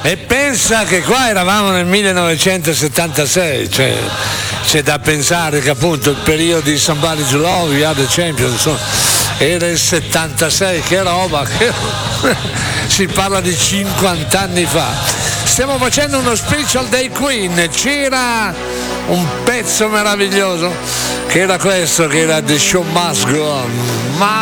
E pensa che qua eravamo nel 1976, cioè c'è da pensare che appunto il periodo di Somebody to Love, We Are the Champions, insomma, era il 76, che roba, che si parla di 50 anni fa. Stiamo facendo uno special dei Queen, c'era un pezzo meraviglioso che era questo, che era The Show Must Go On.